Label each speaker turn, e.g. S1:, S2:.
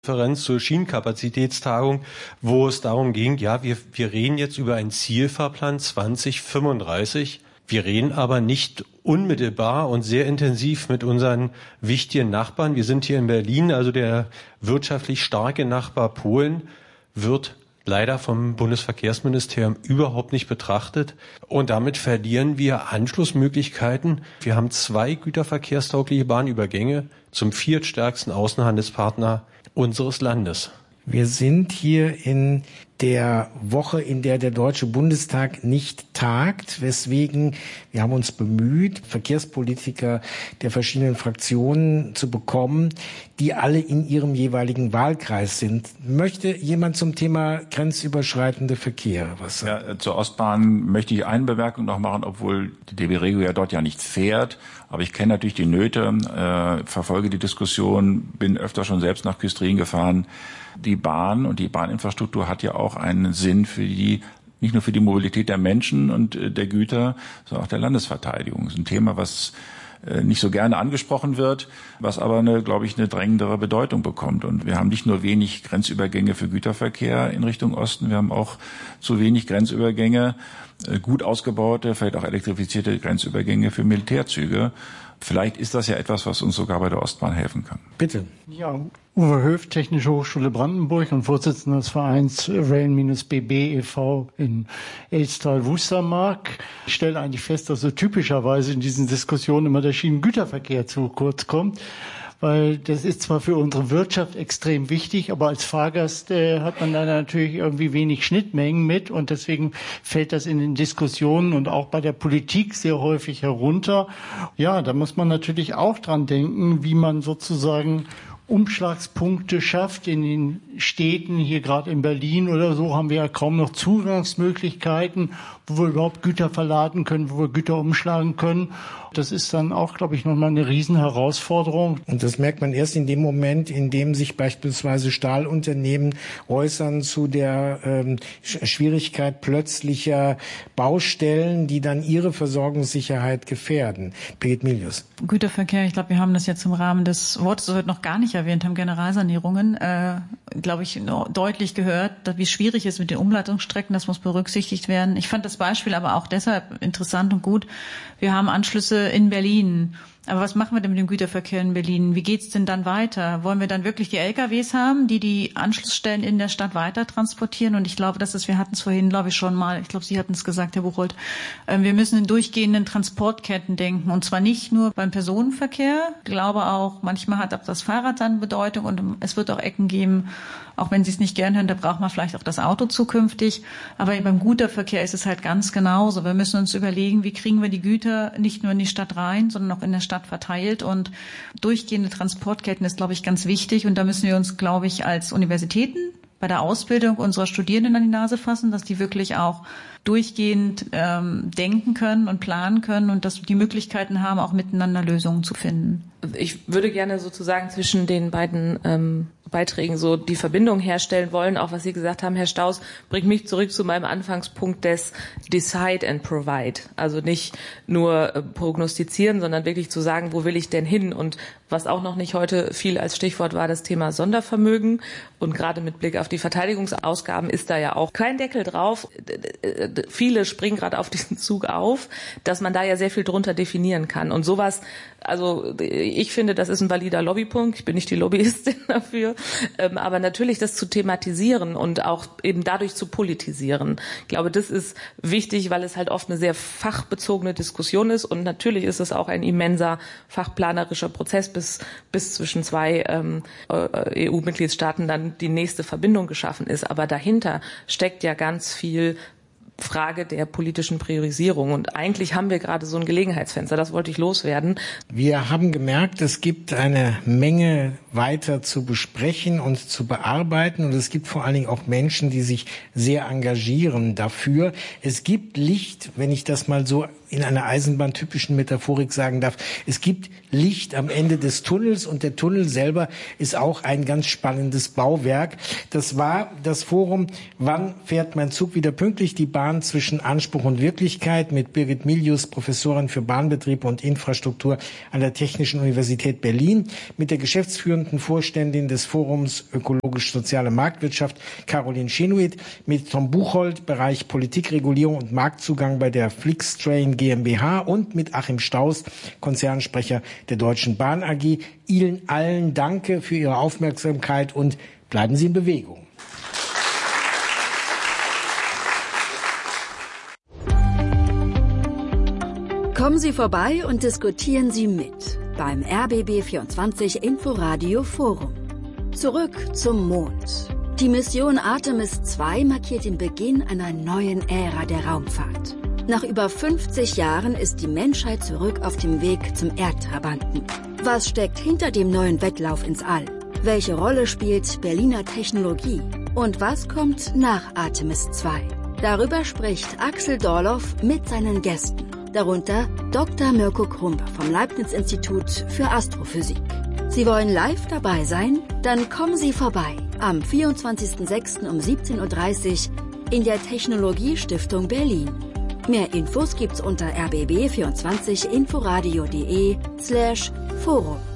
S1: Konferenz zur Schienenkapazitätstagung, wo es darum ging, ja, wir reden jetzt über einen Zielfahrplan 2035. Wir reden aber nicht unmittelbar und sehr intensiv mit unseren wichtigen Nachbarn. Wir sind hier in Berlin, also der wirtschaftlich starke Nachbar Polen wird leider vom Bundesverkehrsministerium überhaupt nicht betrachtet. Und damit verlieren wir Anschlussmöglichkeiten. Wir haben 2 güterverkehrstaugliche Bahnübergänge zum viertstärksten Außenhandelspartner unseres Landes.
S2: Wir sind hier in der Woche, in der der Deutsche Bundestag nicht tagt, weswegen wir haben uns bemüht, Verkehrspolitiker der verschiedenen Fraktionen zu bekommen, die alle in ihrem jeweiligen Wahlkreis sind. Möchte jemand zum Thema grenzüberschreitende Verkehr was sagen?
S3: Ja, zur Ostbahn möchte ich eine Bemerkung noch machen, obwohl die DB Regio ja dort ja nicht fährt. Aber ich kenne natürlich die Nöte, verfolge die Diskussion, bin öfter schon selbst nach Küstrin gefahren. Die Bahn und die Bahninfrastruktur hat ja auch einen Sinn für nicht nur für die Mobilität der Menschen und der Güter, sondern auch der Landesverteidigung. Das ist ein Thema, was nicht so gerne angesprochen wird, was aber glaube ich, eine drängendere Bedeutung bekommt. Und wir haben nicht nur wenig Grenzübergänge für Güterverkehr in Richtung Osten, wir haben auch zu wenig Grenzübergänge, gut ausgebaute, vielleicht auch elektrifizierte Grenzübergänge für Militärzüge. Vielleicht ist das ja etwas, was uns sogar bei der Ostbahn helfen kann.
S2: Bitte.
S4: Ja, Uwe Höft, Technische Hochschule Brandenburg und Vorsitzender des Vereins Rail-BB e.V. in Elstal-Wustermark. Ich stelle eigentlich fest, dass so typischerweise in diesen Diskussionen immer der Schienengüterverkehr zu kurz kommt. Weil das ist zwar für unsere Wirtschaft extrem wichtig, aber als Fahrgast hat man da natürlich irgendwie wenig Schnittmengen mit und deswegen fällt das in den Diskussionen und auch bei der Politik sehr häufig herunter. Ja, da muss man natürlich auch dran denken, wie man sozusagen Umschlagspunkte schafft in den Städten, hier gerade in Berlin oder so, haben wir ja kaum noch Zugangsmöglichkeiten, wo wir überhaupt Güter verladen können, wo wir Güter umschlagen können. Das ist dann auch, glaube ich, nochmal eine Riesenherausforderung.
S2: Und das merkt man erst in dem Moment, in dem sich beispielsweise Stahlunternehmen äußern zu der Schwierigkeit plötzlicher Baustellen, die dann ihre Versorgungssicherheit gefährden. Birgit Milius.
S5: Güterverkehr, ich glaube, wir haben das jetzt im Rahmen des Wortes heute noch gar nicht erwähnt, haben Generalsanierungen, glaube ich, deutlich gehört, wie schwierig es ist mit den Umleitungsstrecken, das muss berücksichtigt werden. Ich fand das Beispiel aber auch deshalb interessant und gut. Wir haben Anschlüsse in Berlin. Aber was machen wir denn mit dem Güterverkehr in Berlin? Wie geht's denn dann weiter? Wollen wir dann wirklich die LKWs haben, die Anschlussstellen in der Stadt weiter transportieren? Und ich glaube, wir hatten es vorhin, glaube ich, schon mal, ich glaube, Sie hatten es gesagt, Herr Buchholz, wir müssen in durchgehenden Transportketten denken. Und zwar nicht nur beim Personenverkehr. Ich glaube auch, manchmal hat auch das Fahrrad dann Bedeutung und es wird auch Ecken geben, auch wenn Sie es nicht gern hören, da braucht man vielleicht auch das Auto zukünftig. Aber beim Güterverkehr ist es halt ganz genauso. Wir müssen uns überlegen, wie kriegen wir die Güter nicht nur in die Stadt rein, sondern auch in der Stadt verteilt. Und durchgehende Transportketten ist, glaube ich, ganz wichtig. Und da müssen wir uns, glaube ich, als Universitäten bei der Ausbildung unserer Studierenden an die Nase fassen, dass die wirklich auch durchgehend denken können und planen können und dass die Möglichkeiten haben, auch miteinander Lösungen zu finden.
S6: Ich würde gerne sozusagen zwischen den beiden Beiträgen so die Verbindung herstellen wollen. Auch was Sie gesagt haben, Herr Staus, bringt mich zurück zu meinem Anfangspunkt des Decide and Provide. Also nicht nur prognostizieren, sondern wirklich zu sagen, wo will ich denn hin? Und was auch noch nicht heute viel als Stichwort war, das Thema Sondervermögen. Und gerade mit Blick auf die Verteidigungsausgaben ist da ja auch kein Deckel drauf. Viele springen gerade auf diesen Zug auf, dass man da ja sehr viel drunter definieren kann. Und sowas, also ich finde, das ist ein valider Lobbypunkt. Ich bin nicht die Lobbyistin dafür. Aber natürlich das zu thematisieren und auch eben dadurch zu politisieren. Ich glaube, das ist wichtig, weil es halt oft eine sehr fachbezogene Diskussion ist. Und natürlich ist es auch ein immenser fachplanerischer Prozess, bis zwischen 2 EU-Mitgliedstaaten dann die nächste Verbindung geschaffen ist. Aber dahinter steckt ja ganz viel Frage der politischen Priorisierung. Und eigentlich haben wir gerade so ein Gelegenheitsfenster, das wollte ich loswerden.
S2: Wir haben gemerkt, es gibt eine Menge weiter zu besprechen und zu bearbeiten. Und es gibt vor allen Dingen auch Menschen, die sich sehr engagieren dafür. Es gibt Licht, wenn ich das mal so in einer eisenbahntypischen Metaphorik sagen darf, es gibt Licht am Ende des Tunnels und der Tunnel selber ist auch ein ganz spannendes Bauwerk. Das war das Forum Wann fährt mein Zug wieder pünktlich? Die Bahn zwischen Anspruch und Wirklichkeit mit Birgit Milius, Professorin für Bahnbetriebe und Infrastruktur an der Technischen Universität Berlin, mit der geschäftsführenden Vorständin des Forums Ökologisch-Soziale Marktwirtschaft, Caroline Schenuit, mit Tom Buchholz, Bereich Politikregulierung und Marktzugang bei der Flixtrain GmbH und mit Achim Staus, Konzernsprecher der Deutschen Bahn AG. Ihnen allen danke für Ihre Aufmerksamkeit und bleiben Sie in Bewegung.
S7: Kommen Sie vorbei und diskutieren Sie mit beim RBB24 Inforadio Forum. Zurück zum Mond. Die Mission Artemis II markiert den Beginn einer neuen Ära der Raumfahrt. Nach über 50 Jahren ist die Menschheit zurück auf dem Weg zum Erdtrabanten. Was steckt hinter dem neuen Wettlauf ins All? Welche Rolle spielt Berliner Technologie? Und was kommt nach Artemis II? Darüber spricht Axel Dorloff mit seinen Gästen. Darunter Dr. Mirko Krumpe vom Leibniz-Institut für Astrophysik. Sie wollen live dabei sein? Dann kommen Sie vorbei am 24.06. um 17:30 Uhr in der Technologiestiftung Berlin. Mehr Infos gibt's unter rbb24inforadio.de/forum.